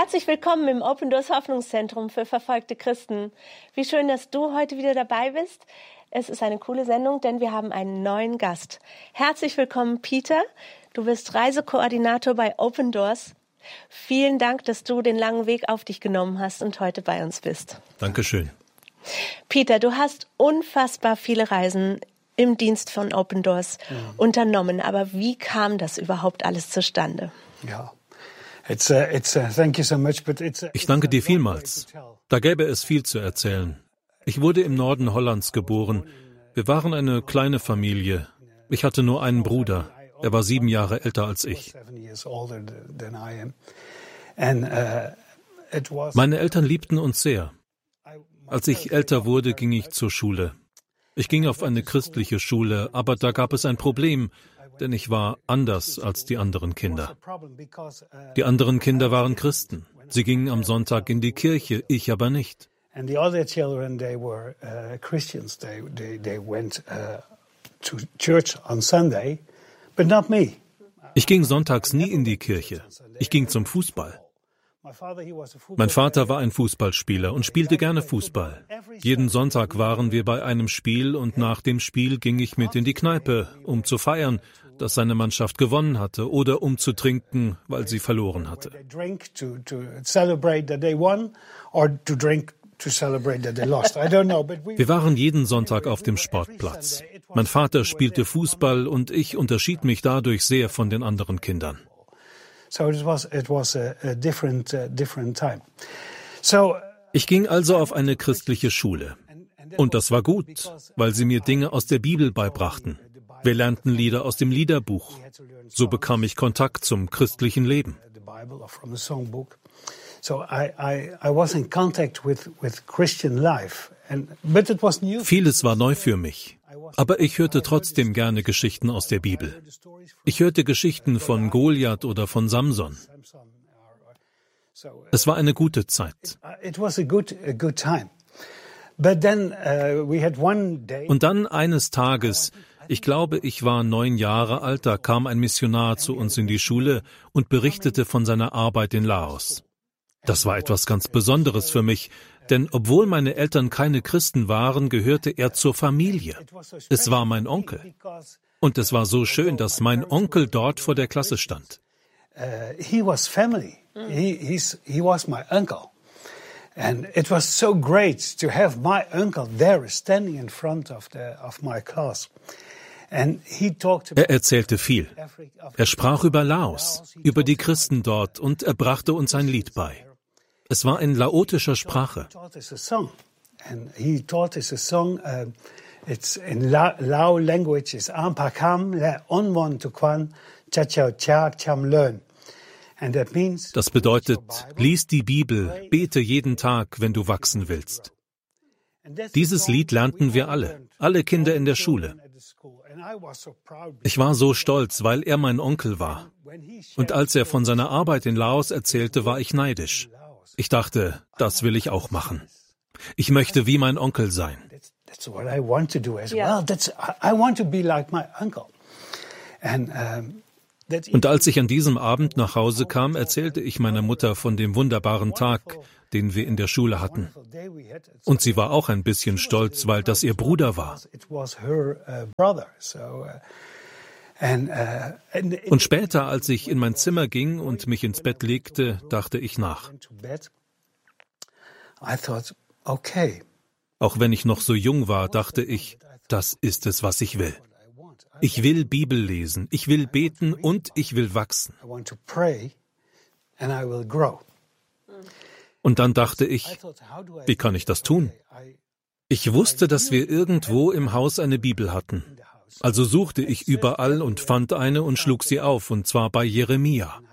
Herzlich willkommen im Open Doors Hoffnungszentrum für verfolgte Christen. Wie schön, dass du heute wieder dabei bist. Es ist eine coole Sendung, denn wir haben einen neuen Gast. Herzlich willkommen, Peter. Du bist Reisekoordinator bei Open Doors. Vielen Dank, dass du den langen Weg auf dich genommen hast und heute bei uns bist. Dankeschön. Peter, du hast unfassbar viele Reisen im Dienst von Open Doors unternommen. Aber wie kam das überhaupt alles zustande? Ja. Ich danke dir vielmals. Da gäbe es viel zu erzählen. Ich wurde im Norden Hollands geboren. Wir waren eine kleine Familie. Ich hatte nur einen Bruder. Er war 7 Jahre älter als ich. Meine Eltern liebten uns sehr. Als ich älter wurde, ging ich zur Schule. Ich ging auf eine christliche Schule, aber da gab es ein Problem, denn ich war anders als die anderen Kinder. Die anderen Kinder waren Christen. Sie gingen am Sonntag in die Kirche, ich aber nicht. Ich ging sonntags nie in die Kirche. Ich ging zum Fußball. Mein Vater war ein Fußballspieler und spielte gerne Fußball. Jeden Sonntag waren wir bei einem Spiel und nach dem Spiel ging ich mit in die Kneipe, um zu feiern, dass seine Mannschaft gewonnen hatte oder um zu trinken, weil sie verloren hatte. Wir waren jeden Sonntag auf dem Sportplatz. Mein Vater spielte Fußball und ich unterschied mich dadurch sehr von den anderen Kindern. Ich ging also auf eine christliche Schule. Und das war gut, weil sie mir Dinge aus der Bibel beibrachten. Wir lernten Lieder aus dem Liederbuch. So bekam ich Kontakt zum christlichen Leben. Vieles war neu für mich. Aber ich hörte trotzdem gerne Geschichten aus der Bibel. Ich hörte Geschichten von Goliath oder von Samson. Es war eine gute Zeit. Und dann eines Tages, ich glaube, ich war 9 Jahre alt, da kam ein Missionar zu uns in die Schule und berichtete von seiner Arbeit in Laos. Das war etwas ganz Besonderes für mich, denn obwohl meine Eltern keine Christen waren, gehörte er zur Familie. Es war mein Onkel. Und es war so schön, dass mein Onkel dort vor der Klasse stand. He was family. He was my uncle. And it was so great to have my uncle there standing in front of my class. Er erzählte viel. Er sprach über Laos, über die Christen dort und er brachte uns ein Lied bei. Es war in laotischer Sprache. It's in Lao language is Ampakam le onwon tukwan chachao chak cham learn. And that means das bedeutet, lies die Bibel, bete jeden Tag, wenn du wachsen willst. Dieses Lied lernten wir alle Kinder in der Schule. Ich war so stolz, weil er mein Onkel war. Und als er von seiner Arbeit in Laos erzählte, war ich neidisch. Ich dachte, das will ich auch machen. Ich möchte wie mein Onkel sein. That's what I want to do as well. I want to be like my uncle. Und als ich an diesem Abend nach Hause kam, erzählte ich meiner Mutter von dem wunderbaren Tag, den wir in der Schule hatten. Und sie war auch ein bisschen stolz, weil das ihr Bruder war. Und später, als ich in mein Zimmer ging und mich ins Bett legte, dachte ich nach. Auch wenn ich noch so jung war, dachte ich, das ist es, was ich will. Ich will Bibel lesen, ich will beten und ich will wachsen. Und dann dachte ich, wie kann ich das tun? Ich wusste, dass wir irgendwo im Haus eine Bibel hatten. Also suchte ich überall und fand eine und schlug sie auf, und zwar bei Jeremia.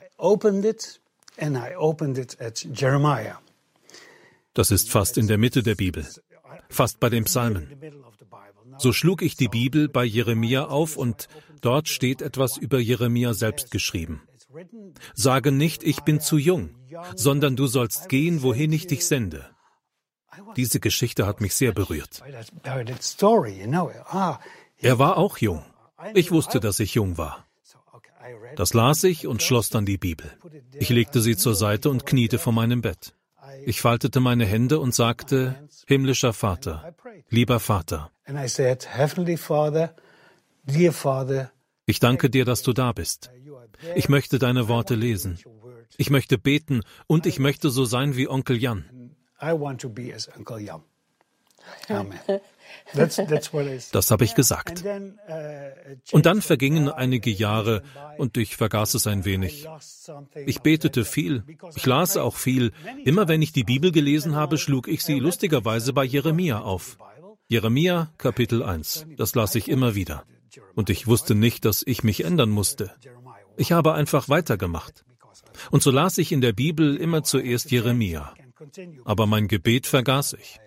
Das ist fast in der Mitte der Bibel, fast bei den Psalmen. So schlug ich die Bibel bei Jeremia auf und dort steht etwas über Jeremia selbst geschrieben. Sage nicht, ich bin zu jung, sondern du sollst gehen, wohin ich dich sende. Diese Geschichte hat mich sehr berührt. Er war auch jung. Ich wusste, dass ich jung war. Das las ich und schloss dann die Bibel. Ich legte sie zur Seite und kniete vor meinem Bett. Ich faltete meine Hände und sagte, himmlischer Vater, lieber Vater. And I said, Heavenly Father, dear Father, Ich danke dir, dass du da bist. Ich möchte deine Worte lesen. Ich möchte beten und ich möchte so sein wie Onkel Jan. I want to be as Uncle Jan. Amen. That's what I said. Das habe ich gesagt. Und dann vergingen einige Jahre und ich vergaß es ein wenig. Ich betete viel, ich las auch viel. Immer wenn ich die Bibel gelesen habe, schlug ich sie lustigerweise bei Jeremia auf. Jeremia, Kapitel 1. Das las ich immer wieder. Und ich wusste nicht, dass ich mich ändern musste. Ich habe einfach weitergemacht. Und so las ich in der Bibel immer zuerst Jeremia. Aber mein Gebet vergaß ich.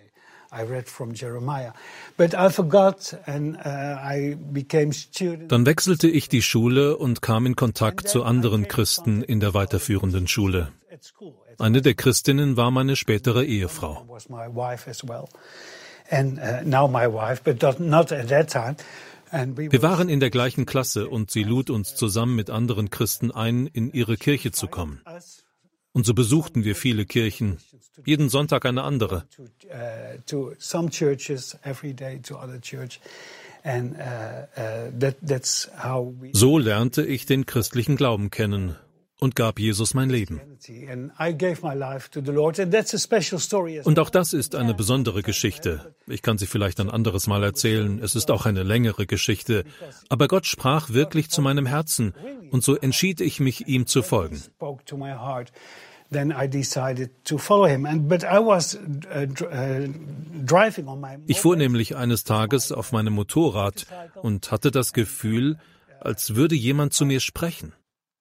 Dann wechselte ich die Schule und kam in Kontakt zu anderen Christen in der weiterführenden Schule. Eine der Christinnen war meine spätere Ehefrau. Wir waren in der gleichen Klasse und sie lud uns zusammen mit anderen Christen ein, in ihre Kirche zu kommen. Und so besuchten wir viele Kirchen, jeden Sonntag eine andere. So lernte ich den christlichen Glauben kennen und gab Jesus mein Leben. Und auch das ist eine besondere Geschichte. Ich kann sie vielleicht ein anderes Mal erzählen. Es ist auch eine längere Geschichte. Aber Gott sprach wirklich zu meinem Herzen und so entschied ich mich, ihm zu folgen. Ich fuhr nämlich eines Tages auf meinem Motorrad und hatte das Gefühl, als würde jemand zu mir sprechen.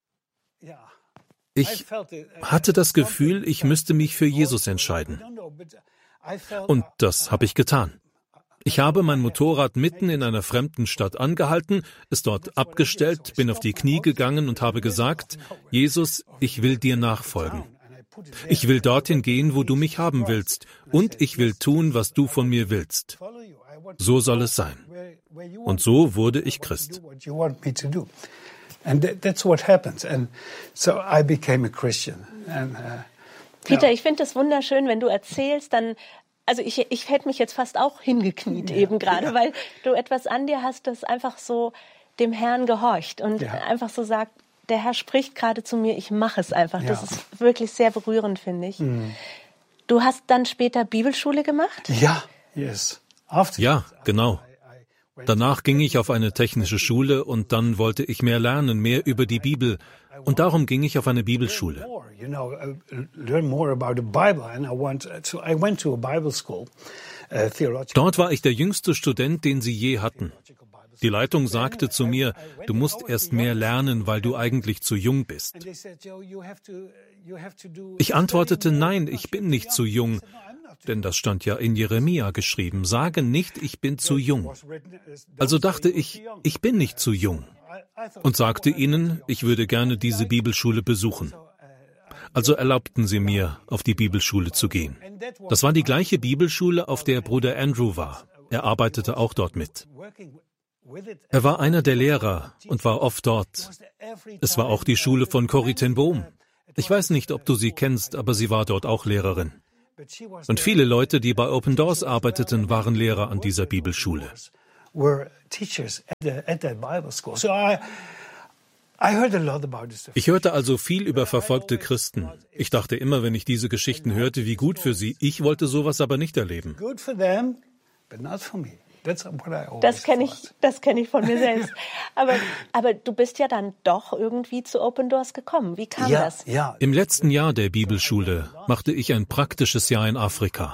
Ich hatte das Gefühl, ich müsste mich für Jesus entscheiden. Und das habe ich getan. Ich habe mein Motorrad mitten in einer fremden Stadt angehalten, es dort abgestellt, bin auf die Knie gegangen und habe gesagt, Jesus, ich will dir nachfolgen. Ich will dorthin gehen, wo du mich haben willst, und ich will tun, was du von mir willst. So soll es sein. Und so wurde ich Christ. And that's what happened. And so I became a Christian. And, Peter, ich finde es wunderschön, wenn du erzählst, dann, also ich hätte mich jetzt fast auch hingekniet eben gerade, weil du etwas an dir hast, das einfach so dem Herrn gehorcht und einfach so sagt, der Herr spricht gerade zu mir, ich mache es einfach. Das ist wirklich sehr berührend, finde ich. Du hast dann später Bibelschule gemacht? Ja, yes. Ja, genau. Danach ging ich auf eine technische Schule und dann wollte ich mehr lernen, mehr über die Bibel. Und darum ging ich auf eine Bibelschule. Dort war ich der jüngste Student, den sie je hatten. Die Leitung sagte zu mir, du musst erst mehr lernen, weil du eigentlich zu jung bist. Ich antwortete, nein, ich bin nicht zu jung. Denn das stand ja in Jeremia geschrieben, sage nicht, ich bin zu jung. Also dachte ich, ich bin nicht zu jung und sagte ihnen, ich würde gerne diese Bibelschule besuchen. Also erlaubten sie mir, auf die Bibelschule zu gehen. Das war die gleiche Bibelschule, auf der Bruder Andrew war. Er arbeitete auch dort mit. Er war einer der Lehrer und war oft dort. Es war auch die Schule von Corrie ten Boom. Ich weiß nicht, ob du sie kennst, aber sie war dort auch Lehrerin. Und viele Leute, die bei Open Doors arbeiteten, waren Lehrer an dieser Bibelschule. Ich hörte also viel über verfolgte Christen. Ich dachte immer, wenn ich diese Geschichten hörte, wie gut für sie. Ich wollte sowas aber nicht erleben. Das kenne ich von mir selbst. Aber du bist ja dann doch irgendwie zu Open Doors gekommen. Wie kam das? Ja. Im letzten Jahr der Bibelschule machte ich ein praktisches Jahr in Afrika.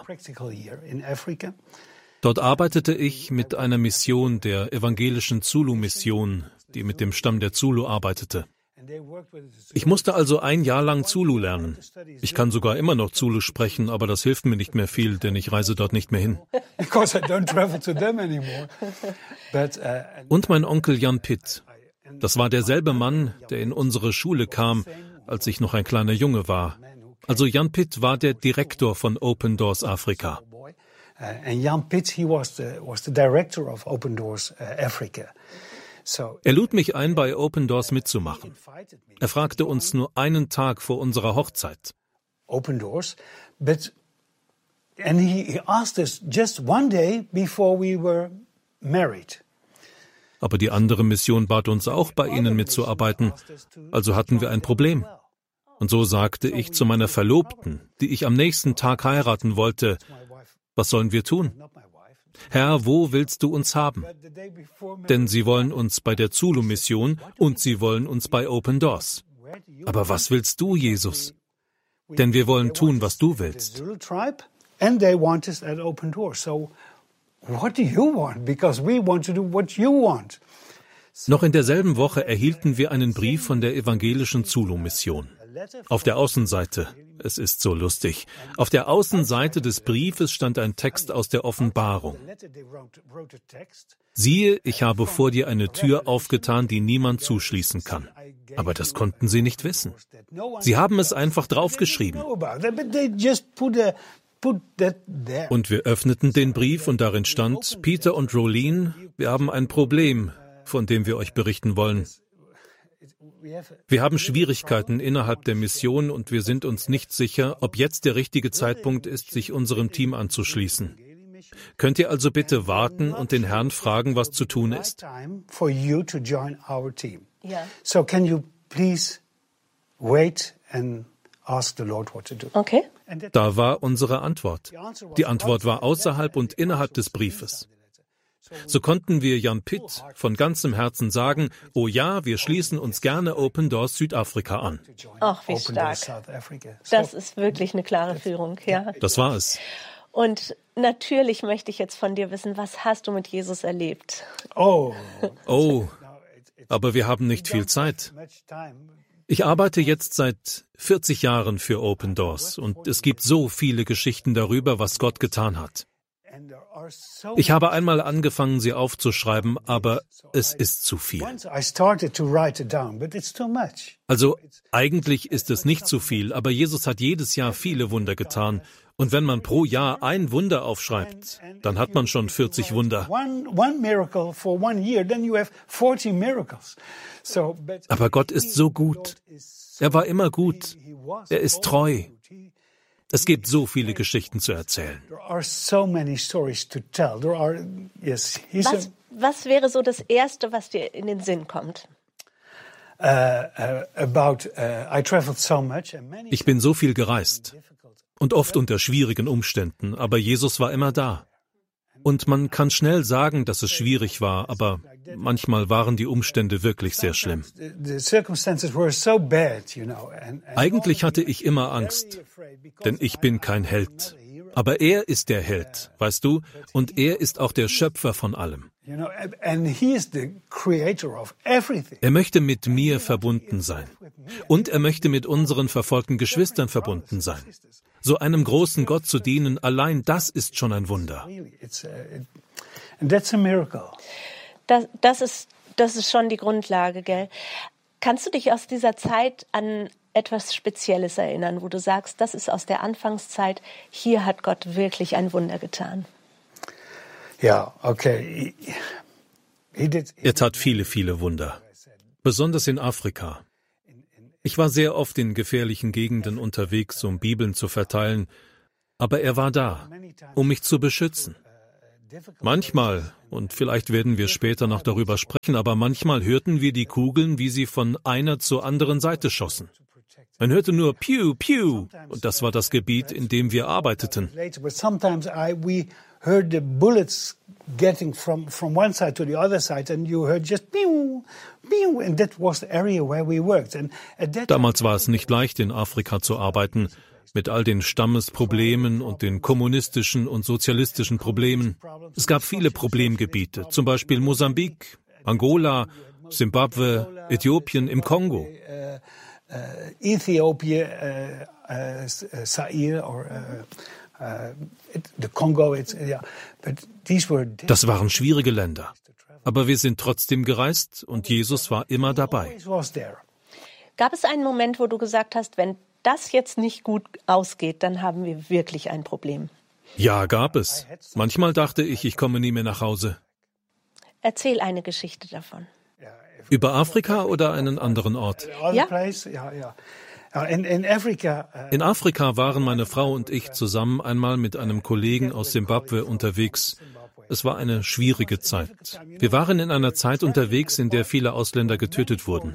Dort arbeitete ich mit einer Mission der evangelischen Zulu-Mission, die mit dem Stamm der Zulu arbeitete. Ich musste also ein Jahr lang Zulu lernen. Ich kann sogar immer noch Zulu sprechen, aber das hilft mir nicht mehr viel, denn ich reise dort nicht mehr hin. Und mein Onkel Jan Pitt. Das war derselbe Mann, der in unsere Schule kam, als ich noch ein kleiner Junge war. Also Jan Pitt war der Direktor von Open Doors Afrika. And Jan Pitt, he was the director of Open Doors Africa. Er lud mich ein, bei Open Doors mitzumachen. Er fragte uns nur einen Tag vor unserer Hochzeit. Open Doors, and he asked us just one day before we were married. Aber die andere Mission bat uns auch, bei ihnen mitzuarbeiten. Also hatten wir ein Problem. Und so sagte ich zu meiner Verlobten, die ich am nächsten Tag heiraten wollte, was sollen wir tun? Herr, wo willst du uns haben? Denn sie wollen uns bei der Zulu-Mission und sie wollen uns bei Open Doors. Aber was willst du, Jesus? Denn wir wollen tun, was du willst. And they want us at Open Doors. So what do you want? Because we want to do what you want. Noch in derselben Woche erhielten wir einen Brief von der evangelischen Zulu-Mission. Auf der Außenseite, es ist so lustig, auf der Außenseite des Briefes stand ein Text aus der Offenbarung. Siehe, ich habe vor dir eine Tür aufgetan, die niemand zuschließen kann. Aber das konnten sie nicht wissen. Sie haben es einfach draufgeschrieben. Und wir öffneten den Brief und darin stand, Peter und Rolene, wir haben ein Problem, von dem wir euch berichten wollen. Wir haben Schwierigkeiten innerhalb der Mission und wir sind uns nicht sicher, ob jetzt der richtige Zeitpunkt ist, sich unserem Team anzuschließen. Könnt ihr also bitte warten und den Herrn fragen, was zu tun ist? So can you please wait and ask the Lord what to do. Okay. Da war unsere Antwort. Die Antwort war außerhalb und innerhalb des Briefes. So konnten wir Jan Pitt von ganzem Herzen sagen, oh ja, wir schließen uns gerne Open Doors Südafrika an. Ach, wie stark. Das ist wirklich eine klare Führung, ja. Das war es. Und natürlich möchte ich jetzt von dir wissen, was hast du mit Jesus erlebt? Oh, aber wir haben nicht viel Zeit. Ich arbeite jetzt seit 40 Jahren für Open Doors und es gibt so viele Geschichten darüber, was Gott getan hat. Ich habe einmal angefangen, sie aufzuschreiben, aber es ist zu viel. Also eigentlich ist es nicht zu viel, aber Jesus hat jedes Jahr viele Wunder getan. Und wenn man pro Jahr ein Wunder aufschreibt, dann hat man schon 40 Wunder. Aber Gott ist so gut. Er war immer gut. Er ist treu. Es gibt so viele Geschichten zu erzählen. Was wäre so das Erste, was dir in den Sinn kommt? Ich bin so viel gereist und oft unter schwierigen Umständen, aber Jesus war immer da. Und man kann schnell sagen, dass es schwierig war, aber manchmal waren die Umstände wirklich sehr schlimm. Eigentlich hatte ich immer Angst, denn ich bin kein Held. Aber er ist der Held, weißt du, und er ist auch der Schöpfer von allem. Er möchte mit mir verbunden sein. Und er möchte mit unseren verfolgten Geschwistern verbunden sein. So einem großen Gott zu dienen, allein das ist schon ein Wunder. Das ist schon die Grundlage, gell? Kannst du dich aus dieser Zeit an etwas Spezielles erinnern, wo du sagst, das ist aus der Anfangszeit, hier hat Gott wirklich ein Wunder getan? Ja, okay. Er tat viele, viele Wunder, besonders in Afrika. Ich war sehr oft in gefährlichen Gegenden unterwegs, um Bibeln zu verteilen, aber er war da, um mich zu beschützen. Manchmal, und vielleicht werden wir später noch darüber sprechen, aber manchmal hörten wir die Kugeln, wie sie von einer zur anderen Seite schossen. Man hörte nur Piu, Piu, und das war das Gebiet, in dem wir arbeiteten. Heard the bullets getting from one side to the other side, and you heard just pew, pew, and that was the area where we worked. And damals war es nicht leicht, in Afrika zu arbeiten, mit all den Stammesproblemen und den kommunistischen und sozialistischen Problemen. Es gab viele Problemgebiete, zum Beispiel Mosambik, Angola, Zimbabwe, Äthiopien, im Kongo. Ethiopia, Zaire, or the Congo, but these were. Das waren schwierige Länder. Aber wir sind trotzdem gereist und Jesus war immer dabei. Gab es einen Moment, wo du gesagt hast, wenn das jetzt nicht gut ausgeht, dann haben wir wirklich ein Problem? Ja, gab es. Manchmal dachte ich komme nie mehr nach Hause. Erzähl eine Geschichte davon. Über Afrika oder einen anderen Ort? Ja. In Afrika waren meine Frau und ich zusammen einmal mit einem Kollegen aus Simbabwe unterwegs. Es war eine schwierige Zeit. Wir waren in einer Zeit unterwegs, in der viele Ausländer getötet wurden.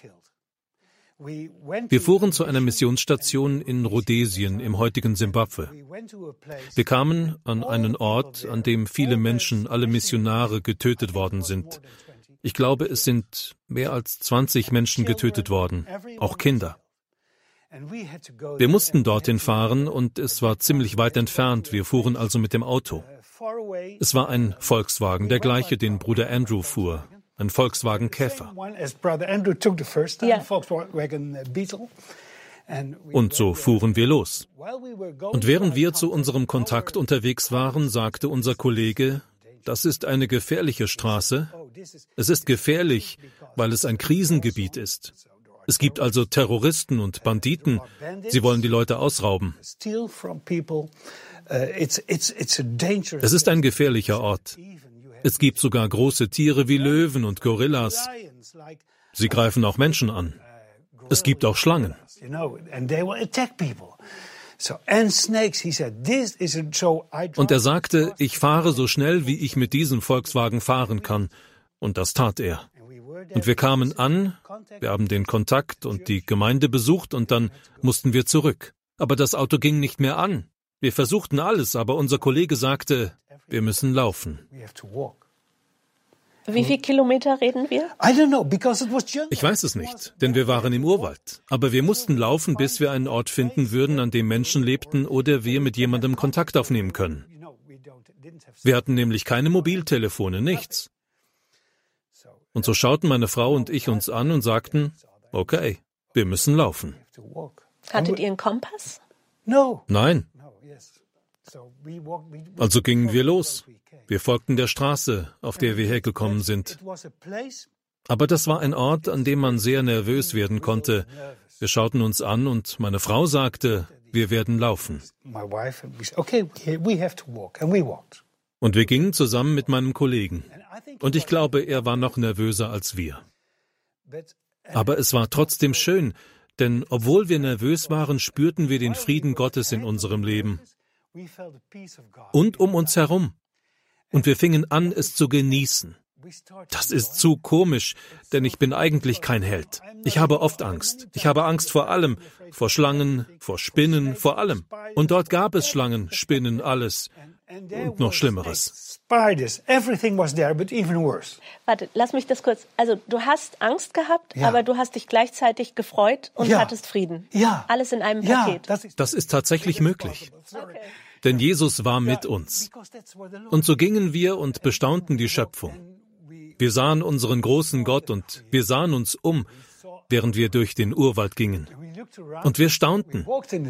Wir fuhren zu einer Missionsstation in Rhodesien im heutigen Simbabwe. Wir kamen an einen Ort, an dem viele Menschen, alle Missionare, getötet worden sind. Ich glaube, es sind mehr als 20 Menschen getötet worden, auch Kinder. Wir mussten dorthin fahren und es war ziemlich weit entfernt. Wir fuhren also mit dem Auto. Es war ein Volkswagen, der gleiche, den Bruder Andrew fuhr. Ein Volkswagen Käfer. Und so fuhren wir los. Und während wir zu unserem Kontakt unterwegs waren, sagte unser Kollege, das ist eine gefährliche Straße. Es ist gefährlich, weil es ein Krisengebiet ist. Es gibt also Terroristen und Banditen. Sie wollen die Leute ausrauben. Es ist ein gefährlicher Ort. Es gibt sogar große Tiere wie Löwen und Gorillas. Sie greifen auch Menschen an. Es gibt auch Schlangen. Und er sagte, ich fahre so schnell, wie ich mit diesem Volkswagen fahren kann. Und das tat er. Und wir kamen an, wir haben den Kontakt und die Gemeinde besucht und dann mussten wir zurück. Aber das Auto ging nicht mehr an. Wir versuchten alles, aber unser Kollege sagte, wir müssen laufen. Wie viele Kilometer reden wir? Ich weiß es nicht, denn wir waren im Urwald. Aber wir mussten laufen, bis wir einen Ort finden würden, an dem Menschen lebten oder wir mit jemandem Kontakt aufnehmen können. Wir hatten nämlich keine Mobiltelefone, nichts. Und so schauten meine Frau und ich uns an und sagten, okay, wir müssen laufen. Hattet ihr einen Kompass? Nein. Also gingen wir los. Wir folgten der Straße, auf der wir hergekommen sind. Aber das war ein Ort, an dem man sehr nervös werden konnte. Wir schauten uns an und meine Frau sagte, wir werden laufen. Und wir gingen zusammen mit meinem Kollegen. Und ich glaube, er war noch nervöser als wir. Aber es war trotzdem schön, denn obwohl wir nervös waren, spürten wir den Frieden Gottes in unserem Leben. Und um uns herum. Und wir fingen an, es zu genießen. Das ist zu komisch, denn ich bin eigentlich kein Held. Ich habe oft Angst. Ich habe Angst vor allem, vor Schlangen, vor Spinnen, vor allem. Und dort gab es Schlangen, Spinnen, alles. Und noch Schlimmeres. Warte, lass mich das kurz. Also du hast Angst gehabt, aber du hast dich gleichzeitig gefreut und hattest Frieden. Alles in einem Paket. Das ist tatsächlich möglich. Okay. Denn Jesus war mit uns. Und so gingen wir und bestaunten die Schöpfung. Wir sahen unseren großen Gott und wir sahen uns um, während wir durch den Urwald gingen. Und wir staunten.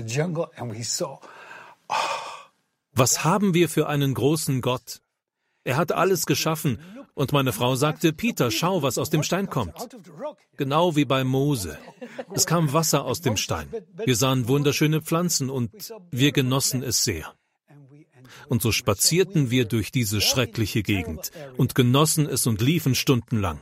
Was haben wir für einen großen Gott? Er hat alles geschaffen. Und meine Frau sagte, Peter, schau, was aus dem Stein kommt. Genau wie bei Mose. Es kam Wasser aus dem Stein. Wir sahen wunderschöne Pflanzen und wir genossen es sehr. Und so spazierten wir durch diese schreckliche Gegend und genossen es und liefen stundenlang.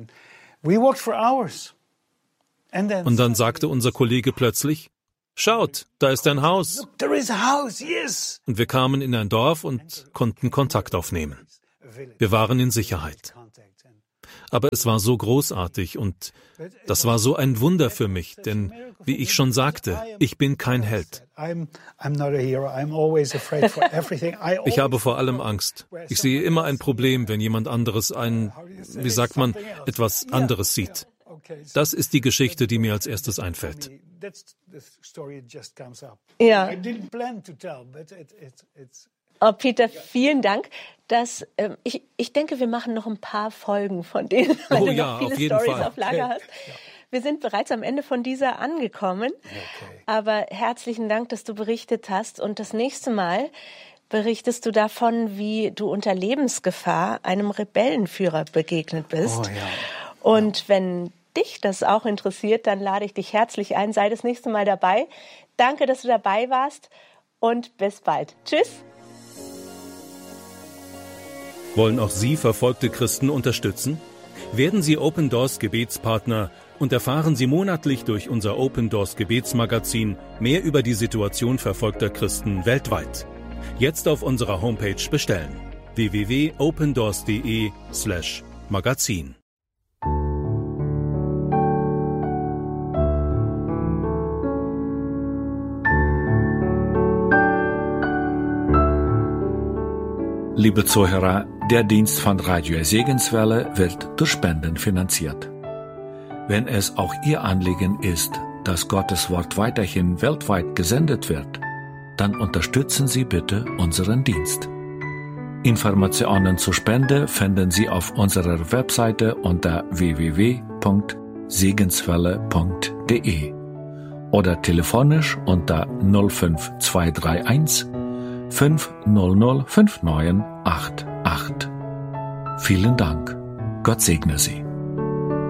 Und dann sagte unser Kollege plötzlich, schaut, da ist ein Haus. Und wir kamen in ein Dorf und konnten Kontakt aufnehmen. Wir waren in Sicherheit. Aber es war so großartig und das war so ein Wunder für mich, denn, wie ich schon sagte, ich bin kein Held. Ich habe vor allem Angst. Ich sehe immer ein Problem, wenn jemand anderes etwas anderes sieht. Das ist die Geschichte, die mir als erstes einfällt. Ja. Oh, Peter, vielen Dank. Ich denke, wir machen noch ein paar Folgen von denen, weil du noch viele Storys auf Lager hast. Wir sind bereits am Ende von dieser angekommen. Aber herzlichen Dank, dass du berichtet hast. Und das nächste Mal berichtest du davon, wie du unter Lebensgefahr einem Rebellenführer begegnet bist. Und wenn dich das auch interessiert, dann lade ich dich herzlich ein. Sei das nächste Mal dabei. Danke, dass du dabei warst und bis bald. Tschüss. Wollen auch Sie verfolgte Christen unterstützen? Werden Sie Open Doors Gebetspartner und erfahren Sie monatlich durch unser Open Doors Gebetsmagazin mehr über die Situation verfolgter Christen weltweit. Jetzt auf unserer Homepage bestellen: www.opendoors.de/magazin. Liebe Zuhörer, der Dienst von Radio Segenswelle wird durch Spenden finanziert. Wenn es auch Ihr Anliegen ist, dass Gottes Wort weiterhin weltweit gesendet wird, dann unterstützen Sie bitte unseren Dienst. Informationen zur Spende finden Sie auf unserer Webseite unter www.segenswelle.de oder telefonisch unter 05231 500 5988. Vielen Dank. Gott segne Sie.